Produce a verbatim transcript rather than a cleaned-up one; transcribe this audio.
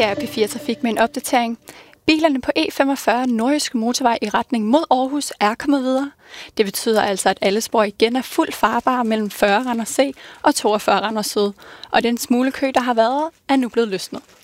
Her er P fire Trafik med en opdatering. Bilerne på E femogfyrre Nordjyske Motorvej i retning mod Aarhus er kommet videre. Det betyder altså, at alle spor igen er fuldt farbare mellem fyrre Randers C og toogfyrre Randers Syd. Og den smule kø, der har været, er nu blevet løsnet.